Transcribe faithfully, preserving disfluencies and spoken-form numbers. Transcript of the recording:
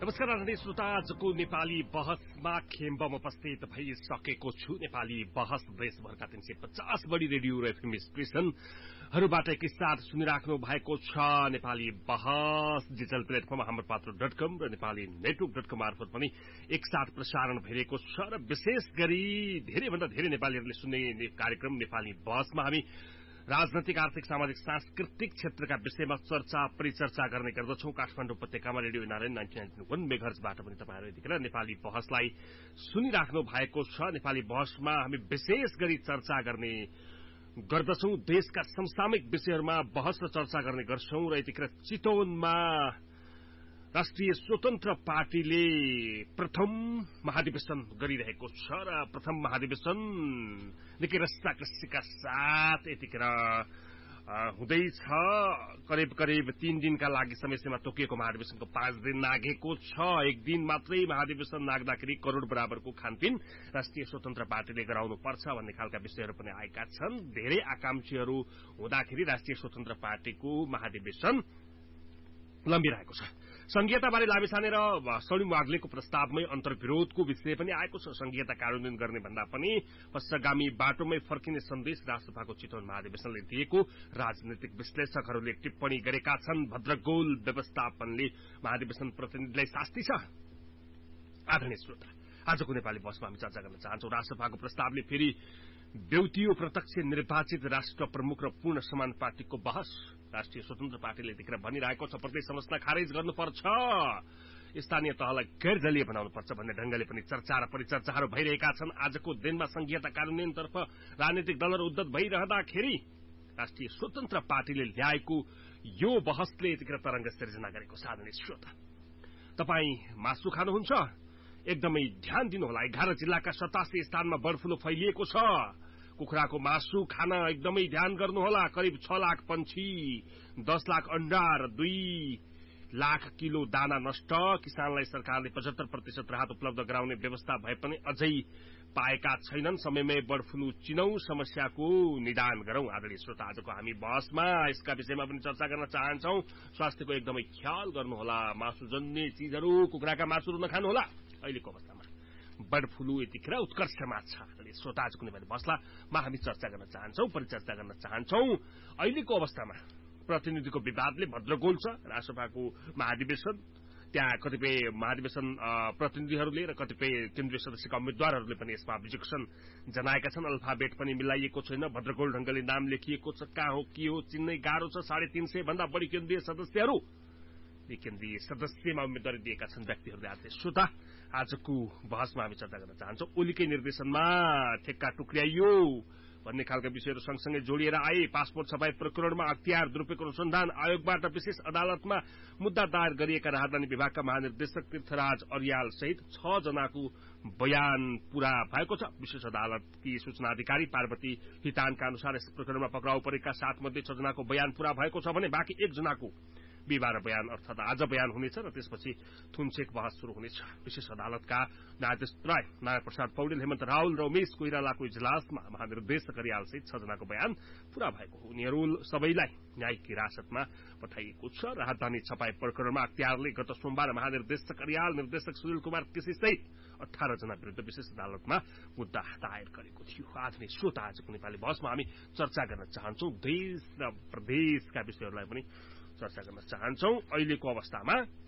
नमस्कार आदरणीय श्रोता, आजको नेपाली बहसमा खेम्बम उपस्थित भइसकेको छु। नेपाली बहस देशभरका तीन सय पचास बढी रेडियो र एफएम स्टेशनहरूबाट एकैसाथ सुनिराख्नु भएको छ। नेपाली बहस डिजिटल प्लेटफर्म हाम्रो पात्र डट कम र नेपाली नेटवर्क डट कम मार्फत पनि एकसाथ प्रसारण भइरहेको छ र विशेष गरी धेरैभन्दा धेरै नेपालीहरूले सुन्ने कार्यक्रम नेपाली बहसमा हामी राजनैतिक, आर्थिक, सामाजिक, सांस्कृतिक क्षेत्रका विषयमा चर्चा परिचर्चा गर्ने गर्दछौं। काठमाडौँ उपत्यकामा radio Himalayan ninety nine point वन मेगाहर्जबाट पनि तपाईहरु यतिखेर नेपाली बहसलाई सुनिराख्नु भएको छ। नेपाली बहसमा हामी विशेष गरी चर्चा गर्ने गर्दछौं। देशका समसामयिक विषयहरूमा बहस र चर्चा गर्ने गर्छौं र यतिखेर चितवनमा राष्ट्रिय स्वतन्त्र पार्टीले प्रथम महाधिवेशन गरिरहेको छ र प्रथम महाधिवेशन निकै रस्साकस्सीका साथ यतिखेर हुँदैछ। करिब करिब तीन दिनका लागि समयसीमा तोकिएको महाधिवेशनको पाँच दिन नाघेको छ। एक दिन मात्रै महाधिवेशन नाग्दाखेरि करोड़ बराबरको खानपिन राष्ट्रिय स्वतन्त्र पार्टीले गराउनु पर्छ भन्ने खालका विषयहरू पनि आएका छन्। धेरै आकांक्षीहरू हुँदाखेरि राष्ट्रिय स्वतन्त्र पार्टीको महाधिवेशन लम्बिरहेको छ। संघीयताबारे लामिछाने र स्वर्णिम वाग्लेको प्रस्तावमै अन्तर्विरोधको विषय पनि आएको छ। संघीयता कार्यान्वयन गर्ने भन्दा पनि पश्चगामी बाटोमै फर्किने सन्देश राष्ट्रसभाको चितवन महाधिवेशनले दिएको राजनैतिक विश्लेषकहरूले टिप्पणी गरेका छन्। भद्रगोल व्यवस्थापनले महाधिवेशन प्रतिनिधिलाई शास्ति छ। आदरणीय श्रोता, आजको नेपाली बहसमा हामी चर्चा गर्न चाहन्छौं। राष्ट्रसभाको प्रस्तावले फेरि बेउतियो प्रत्यक्ष निर्वाचित राष्ट्र प्रमुख र पूर्ण समानुपातिकको बहस। राष्ट्रिय स्वतन्त्र पार्टीले यतिखेर भनिरहेको छ प्रदेश संरचना खारेज गर्नुपर्छ, स्थानीय तहलाई गैर दलीय बनाउनुपर्छ भन्ने ढंगले पनि चर्चा र परिचर्चाहरू भइरहेका छन्। आजको दिनमा संघीयता कार्यान्वयनतर्फ राजनीतिक दलहरू उद्धत भइरहँदाखेरि राष्ट्रिय स्वतन्त्र पार्टीले ल्याएको यो बहसले यतिखेर तरंग सिर्जना गरेको छ। आदरणीय श्रोता, तपाई मासु खानुहुन्छ? एकदमै ध्यान दिनुहोला। एघार जिल्लाका सतासी स्थानमा बर्ड फ्लू फैलिएको छ। कुखुराको मासु खान एकदमै ध्यान गर्नुहोला। करिब छ लाख पंक्षी, दस लाख अंडा र दुई लाख किलो दाना नष्ट। किसानलाई सरकारले पचहत्तर प्रतिशत राहत उपलब्ध गराउने व्यवस्था भए पनि अझै पाएका छैनन्। समयमै बर्ड फ्लू चिनौ, समस्याको निदान गरौं। आदरणीय श्रोता, आजको हामी बहसमा यसका विषयमा पनि चर्चा गर्न चाहन्छौं। स्वास्थ्यको एकदमै ख्याल गर्नुहोला। मासुजन्य चीजहरू, कुखुराका मासुहरू नखानुहोला। अहिलेको अवस्थामा बर्ड फ्लू यतिखेर उत्कर्षमा छ। श्रोता, आजको नेपाली बहसमा हामी चर्चा गर्न चाहन्छौं, परिचर्चा गर्न चाहन्छौं। अहिलेको अवस्थामा प्रतिनिधिको विवादले भद्रगोल छ। राष्ट्रसभाको महाधिवेशन, त्यहाँ कतिपय महाधिवेशन प्रतिनिधिहरूले र कतिपय केन्द्रीय सदस्यका उम्मेद्वारहरूले पनि यसमा अब्जेक्सन जनाएका छन्। अल्फाबेट पनि मिलाइएको छैन। भद्रगोल ढंगले नाम लेखिएको छ। कहाँ हो के हो चिन्नै गाह्रो छ। साढे तीन सय भन्दा बढ़ी केन्द्रीय सदस्यहरू केन्द्रीय सदस्यमा उम्मेदवारी दिएका छन् व्यक्तिहरूले। आज श्रोता, आजको बहसमा हामी चर्चा गर्न चाहन्छौं। ओलीकै निर्देशनमा ठेक्का टुक्र्याइयो भन्ने खालका विषयहरू सँगसँगै जोडिएर आए। पासपोर्ट छपाई प्रकरणमा अख्तियार दुरूपयोग अनुसन्धान आयोगबाट विशेष अदालतमा मुद्दा दायर गरिएका राजधानी विभागका महानिर्देशक तीर्थराज अर्याल सहित छ जनाको बयान पूरा भएको छ। विशेष अदालतकी सूचना अधिकारी पार्वती हितानका अनुसार यस प्रकरणमा पक्राउ परेका सात मध्ये छ जनाको बयान पूरा भएको छ भने बाँकी एक जनाको बिहिबार बयान अर्थात आज बयान हुनेछ र त्यसपछि थुनचेक बहस शुरू हुनेछ। विशेष अदालतका न्यायाधीश राय नारायण प्रसाद पौडेल, हेमन्त राहुल र उमेश कोइरालाको इजलासमा महानिर्देशक अर्यालसहित छ जनाको बयान पूरा भएको हो। उनीहरू सबैलाई न्यायिक हिरासतमा पठाइएको छ। राजधानी छपाई प्रकरणमा अख्तियारले गत सोमबार महानिर्देशक अर्याल, निर्देशक सुनिल कुमार केसीसहित अठार जना विरुद्ध विशेष अदालतमा मुद्दा दायर गरेको थियो। आदरणीय श्रोता, आजको नेपाली बहसमा हामी चर्चा गर्न चाहन्छौं। देश र प्रदेशका विषयहरूलाई पनि चर्चा गर्न चाहन्छौं। अहिलेको अवस्थामा